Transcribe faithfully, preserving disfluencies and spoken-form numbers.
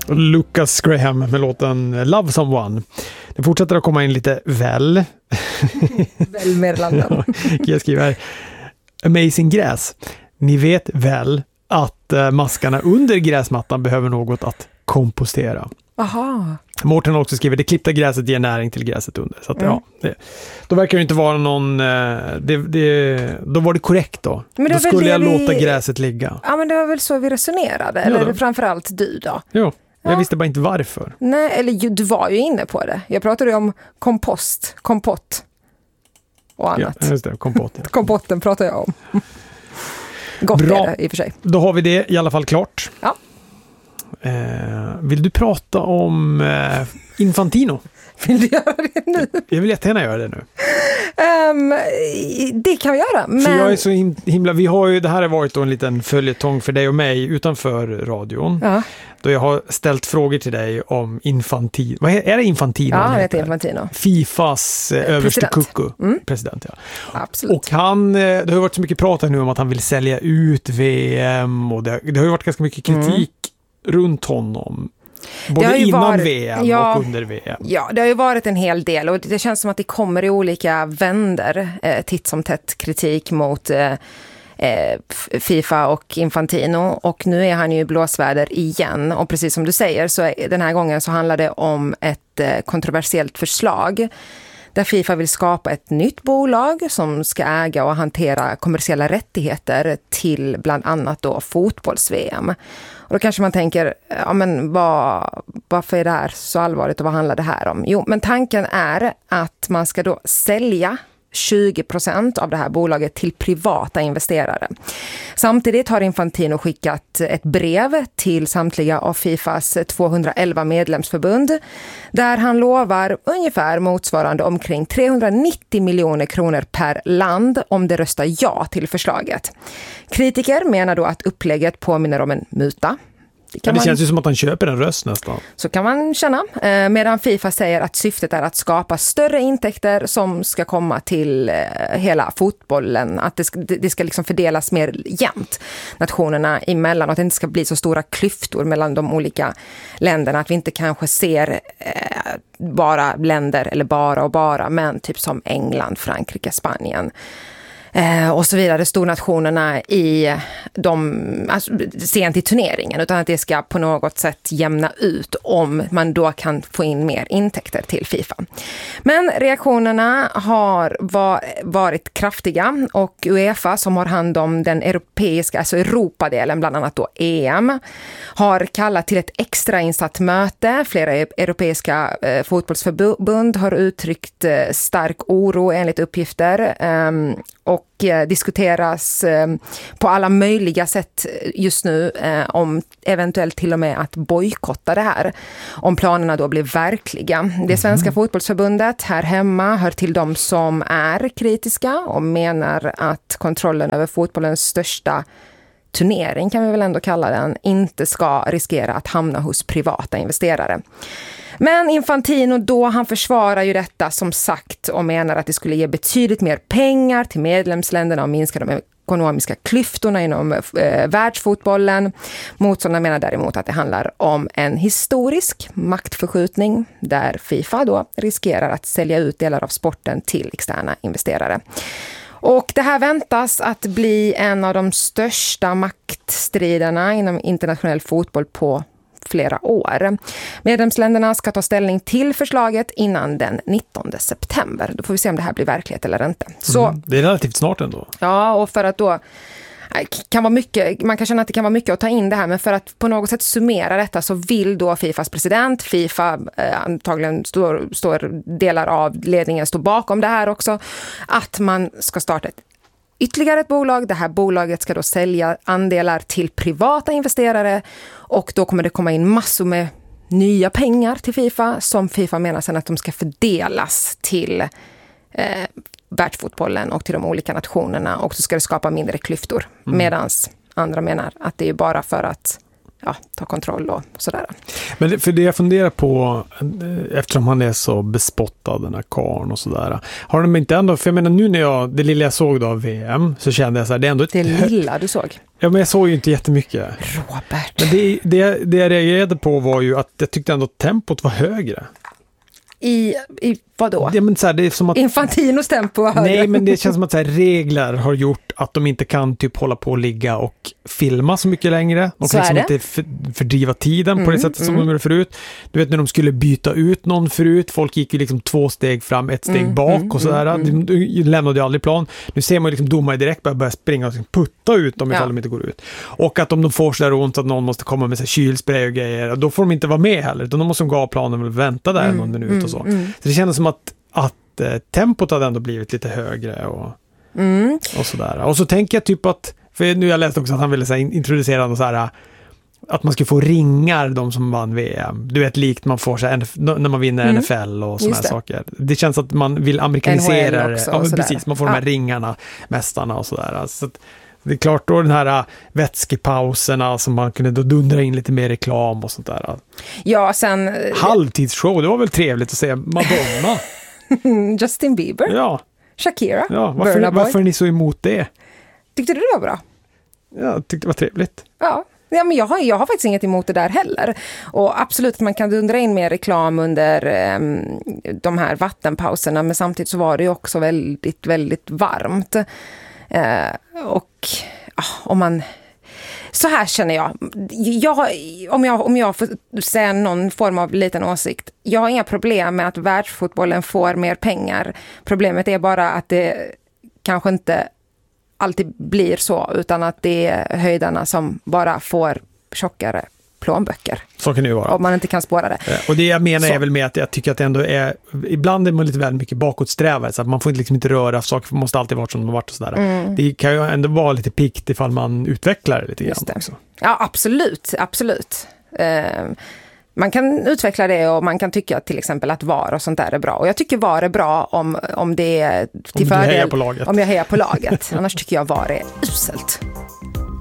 Lucas Graham med låten Love Someone. Det fortsätter att komma in lite väl. Väl Merlanden. Jag skriver Amazing Gräs. Ni vet väl att uh, maskarna under gräsmattan behöver något att kompostera. Aha. Mårten har också skrivit det klippta gräset ger näring till gräset under. Så att, mm. ja, det, då verkar det inte vara någon... Det, det, då var det korrekt då. Men det då skulle jag vi... låta gräset ligga. Ja, men det var väl så vi resonerade. Ja. Eller framförallt du då. Jo, jag ja. visste bara inte varför. Nej, eller du var ju inne på det. Jag pratade ju om kompost, kompott och annat. Ja, just det, kompott. Ja. Kompotten pratar jag om. Gott Bra. Är det i och för sig. Då har vi det i alla fall klart. Ja. Eh, vill du prata om eh, Infantino? Vill du göra det nu? Jag vill jättegärna göra det nu. Um, det kan vi göra. Men... För jag är så himla... Vi har ju, det här har varit då en liten följetong för dig och mig utanför radion. Ja. Då jag har ställt frågor till dig om Infantino. Vad är, är det Infantino? Ja, det heter Infantino. Fifas eh, överste kucku. Mm. President, ja. Absolut. Och han, det har ju varit så mycket prat här nu om att han vill sälja ut V M. Och det, det har ju varit ganska mycket kritik mm. runt honom. Både innan varit, V M ja, och under V M. Ja, det har ju varit en hel del och det känns som att det kommer i olika vänder eh, titt som tätt kritik mot eh, FIFA och Infantino och nu är han ju i blåsväder igen och precis som du säger så är, den här gången så handlar det om ett eh, kontroversiellt förslag där FIFA vill skapa ett nytt bolag som ska äga och hantera kommersiella rättigheter till bland annat då fotbolls-V M. Och då kanske man tänker, ja men vad, varför är det här så allvarligt och vad handlar det här om? Jo, men tanken är att man ska då sälja tjugo procent av det här bolaget till privata investerare. Samtidigt har Infantino skickat ett brev till samtliga av Fifas tvåhundraelva medlemsförbund där han lovar ungefär motsvarande omkring trehundranittio miljoner kronor per land om det röstar ja till förslaget. Kritiker menar då att upplägget påminner om en muta. Det, ja, det man, känns ju som att han köper en röst nästan. Så kan man känna. Eh, medan FIFA säger att syftet är att skapa större intäkter som ska komma till eh, hela fotbollen. Att det ska, det ska liksom fördelas mer jämnt nationerna emellan. Och att det inte ska bli så stora klyftor mellan de olika länderna. Att vi inte kanske ser eh, bara länder eller bara och bara. Men typ som England, Frankrike, Spanien. Eh, och så vidare, stornationerna i de, alltså, sent i turneringen utan att det ska på något sätt jämna ut om man då kan få in mer intäkter till FIFA. Men reaktionerna har var, varit kraftiga och UEFA som har hand om den europeiska, alltså Europadelen, bland annat då E M, har kallat till ett extrainsatt möte. Flera europeiska eh, fotbollsförbund har uttryckt eh, stark oro enligt uppgifter eh, och diskuteras på alla möjliga sätt just nu om eventuellt till och med att bojkotta det här om planerna då blir verkliga. Det svenska mm. fotbollsförbundet här hemma hör till de som är kritiska och menar att kontrollen över fotbollens största turnering, kan vi väl ändå kalla den, inte ska riskera att hamna hos privata investerare. Men Infantino då, han försvarar ju detta som sagt och menar att det skulle ge betydligt mer pengar till medlemsländerna och minska de ekonomiska klyftorna inom eh, världsfotbollen. Motståndarna menar däremot att det handlar om en historisk maktförskjutning där FIFA då riskerar att sälja ut delar av sporten till externa investerare. Och det här väntas att bli en av de största maktstriderna inom internationell fotboll på flera år. Medlemsländerna ska ta ställning till förslaget innan den nittonde september. Då får vi se om det här blir verklighet eller inte. Så, mm, det är relativt snart ändå. Ja, och för att då kan vara mycket, man kan känna att det kan vara mycket att ta in det här, men för att på något sätt summera detta så vill då Fifas president, FIFA eh, antagligen står, står delar av ledningen står bakom det här också, att man ska starta ett ytterligare ett bolag. Det här bolaget ska då sälja andelar till privata investerare och då kommer det komma in massor med nya pengar till FIFA som FIFA menar sen att de ska fördelas till eh, världsfotbollen och till de olika nationerna och så ska det skapa mindre klyftor. Mm. Medans andra menar att det är bara för att ja, ta kontroll och sådär. Men för det jag funderar på, eftersom han är så bespottad, den här karn och sådär, har de inte ändå, för jag menar nu när jag, det lilla jag såg då av V M, så kände jag så här, det är ändå ett det lilla du såg? Ja, men jag såg ju inte jättemycket. Robert. Men det, det, det jag reagerade på var ju att jag tyckte ändå att tempot var högre. I, i vad då? Ja, men så här, det är som att, Infantinos tempo högre. Nej, men det känns som att så här, regler har gjort att de inte kan typ hålla på och ligga och filma så mycket längre. De kan liksom inte för, fördriva tiden mm, på det sättet som mm. de gjorde förut. Du vet när de skulle byta ut någon förut, folk gick ju liksom två steg fram, ett steg mm, bak mm, och sådär. Mm, mm. De, de lämnade ju aldrig plan. Nu ser man ju liksom domare direkt börja springa och putta ut dem ifall ja. de inte går ut. Och att om de får så där ont att någon måste komma med så här kylspray och grejer, då får de inte vara med heller. Utan de måste gå av planen och vänta där mm, någon minut mm, och så. Mm. Så det kändes som att, att eh, tempot hade ändå blivit lite högre och, mm. och sådär. Och så tänker jag typ att, för nu har jag läst också att han ville så här, introducera något så här, att man ska få ringar de som vann V M. Du vet, likt man får så här, när man vinner mm. N F L och såna här saker. Det känns att man vill amerikanisera det. Ja, precis, man får ja. de här ringarna, mästarna och sådär. Så att, det är klart då den här vätskepauserna som man kunde då dundra in lite mer reklam och sånt där. Ja, sen... Halvtidsshow, det var väl trevligt att se Madonna. Justin Bieber. Ja. Shakira. Ja, varför, varför är ni så emot det? Tyckte du det var bra? Ja, jag tyckte det var trevligt. Ja. Ja, men jag har, jag har faktiskt inget emot det där heller. Och absolut att man kan dundra in mer reklam under eh, de här vattenpauserna, men samtidigt så var det ju också väldigt, väldigt varmt. Eh, och ja, om man... Så här känner jag. jag om, jag om jag får säga någon form av liten åsikt. Jag har inga problem med att världsfotbollen får mer pengar. Problemet är bara att det kanske inte alltid blir så, utan att det är höjdarna som bara får tjockare plånböcker. Så kan det ju vara. Om man inte kan spåra det. Och det jag menar så. är väl med att jag tycker att det ändå är, ibland är man lite väl mycket bakåtsträvare, så att man får liksom inte röra, saker måste alltid vara som de har varit och sådär. Mm. Det kan ju ändå vara lite pikt ifall man utvecklar det lite grann också. Ja, absolut, absolut. Uh, man kan utveckla det och man kan tycka till exempel att V A R och sånt där är bra. Och jag tycker V A R är bra om, om det är till om fördel. Hejar på laget. Om jag hejar på laget. Annars tycker jag V A R är uselt.